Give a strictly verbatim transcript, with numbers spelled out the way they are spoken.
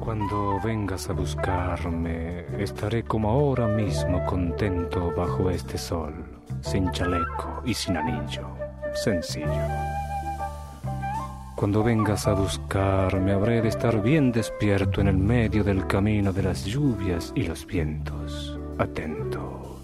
Cuando vengas a buscarme, estaré como ahora mismo contento bajo este sol, sin chaleco y sin anillo, sencillo. Cuando vengas a buscarme, habré de estar bien despierto en el medio del camino de las lluvias y los vientos, atento.